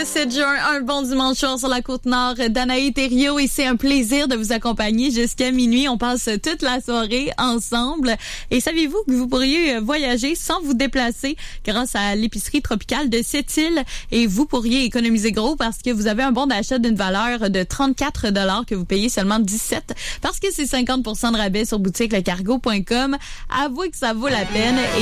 ce 7 juin, un bon dimanche soir sur la Côte-Nord d'Anaï Thériault et c'est un plaisir de vous accompagner jusqu'à minuit. On passe toute la soirée ensemble. Et saviez-vous que vous pourriez voyager sans vous déplacer grâce à l'épicerie tropicale de Sept-Îles et vous pourriez économiser gros parce que vous avez un bon d'achat d'une valeur de 34 $ que vous payez seulement 17 parce que c'est 50% de rabais sur boutiquelecargo.com. Avouez que ça vaut la peine. Et